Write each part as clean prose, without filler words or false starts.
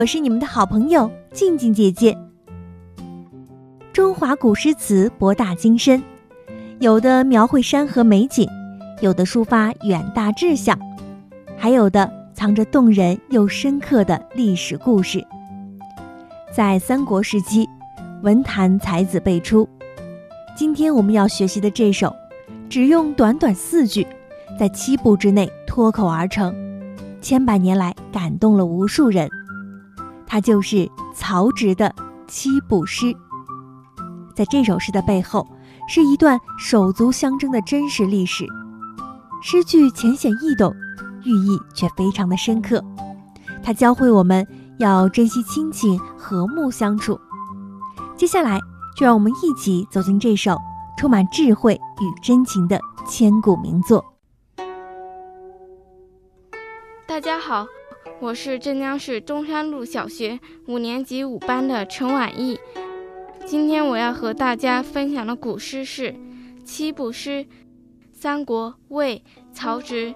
我是你们的好朋友静静姐姐。中华古诗词博大精深，有的描绘山河美景，有的抒发远大志向，还有的藏着动人又深刻的历史故事。在三国时期，文坛才子辈出。今天我们要学习的这首，只用短短4句，在7步之内脱口而成，千百年来感动了无数人。它就是曹植的7步诗。在这首诗的背后，是一段手足相争的真实历史。诗句浅显易懂，寓意却非常的深刻。它教会我们要珍惜亲情，和睦相处。接下来就让我们一起走进这首充满智慧与真情的千古名作。 大家好，我是镇江市中山路小学5年级5班的陈婉意。今天我要和大家分享的古诗是7步诗，三国魏曹植。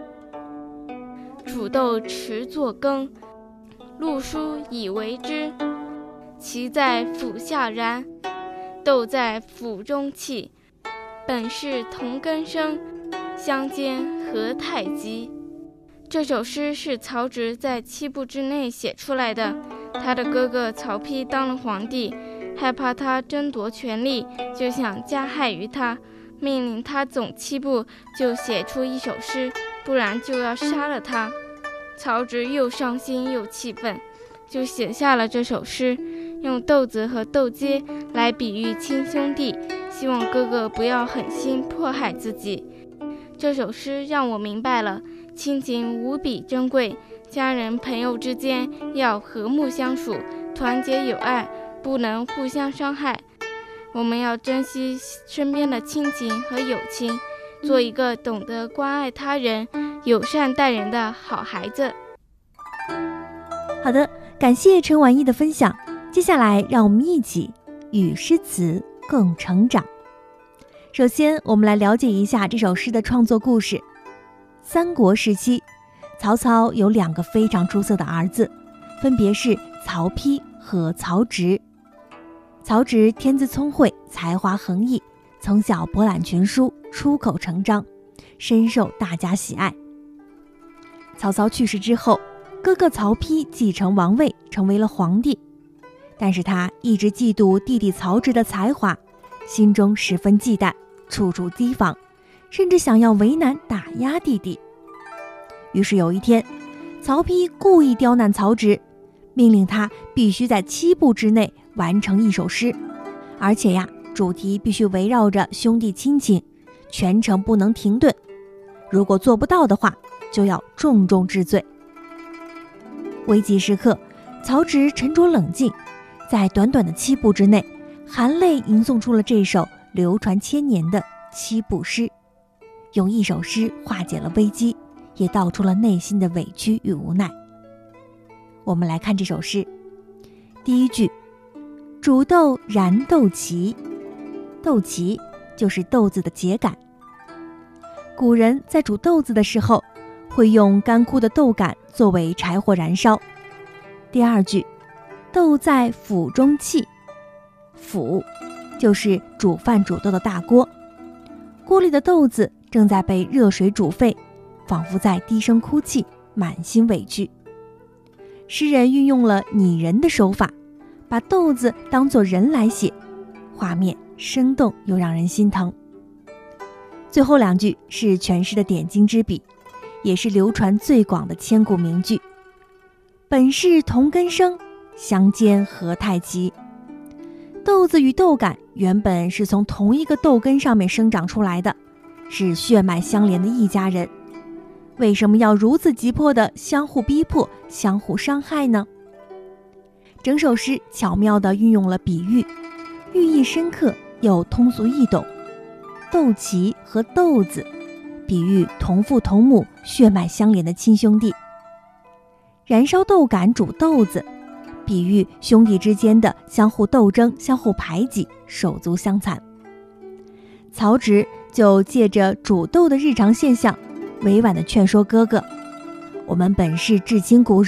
煮豆持作羹，漉菽以为汁。萁在釜下燃，豆在釜中泣。本是同根生，相煎何太急。这首诗是曹植在7步之内写出来的。他的哥哥曹丕当了皇帝，害怕他争夺权力，就想加害于他，命令他总7步就写出一首诗，不然就要杀了他。曹植又伤心又气愤，就写下了这首诗，用豆子和豆秸来比喻亲兄弟，希望哥哥不要狠心迫害自己。这首诗让我明白了亲情无比珍贵，家人朋友之间要和睦相处，团结友爱，不能互相伤害。我们要珍惜身边的亲情和友情，做一个懂得关爱他人、友善待人的好孩子。 好的，感谢陈婉意的分享。接下来让我们一起与诗词共成长。首先我们来了解一下这首诗的创作故事。三国时期，曹操有2个非常出色的儿子，分别是曹丕和曹植。曹植天资聪慧，才华横溢，从小博览群书，出口成章，深受大家喜爱。曹操去世之后，哥哥曹丕继承王位，成为了皇帝。但是他一直嫉妒弟弟曹植的才华，心中十分忌惮，处处提防，甚至想要为难打压弟弟。于是有一天，曹丕故意刁难曹植，命令他必须在7步之内完成一首诗，而且主题必须围绕着兄弟亲情，全程不能停顿，如果做不到的话，就要重重治罪。危急时刻，曹植沉着冷静，在短短的7步之内，含泪吟诵出了这首流传千年的7步诗，用一首诗化解了危机，也道出了内心的委屈与无奈。我们来看这首诗。第1句，煮豆燃豆萁。豆萁就是豆子的秸秆。古人在煮豆子的时候，会用干枯的豆秆作为柴火燃烧。第2句，豆在釜中泣。釜就是煮饭煮豆的大锅，锅里的豆子正在被热水煮沸，仿佛在低声哭泣，满心委屈。诗人运用了拟人的手法，把豆子当作人来写，画面生动又让人心疼。最后2句是全诗的点睛之笔，也是流传最广的千古名句。本是同根生，相煎何太急。豆子与豆秆原本是从同一个豆根上面生长出来的，是血脉相连的一家人，为什么要如此急迫地相互逼迫，相互伤害呢？整首诗巧妙地运用了比喻，寓意深刻又通俗易懂。豆萁和豆子比喻同父同母，血脉相连的亲兄弟。燃烧豆秆煮豆子，比喻兄弟之间的相互斗争，相互排挤，手足相残。曹植就借着煮豆的日常现象，委婉地劝说哥哥，我们本是至亲骨肉，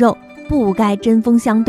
不该针锋相对。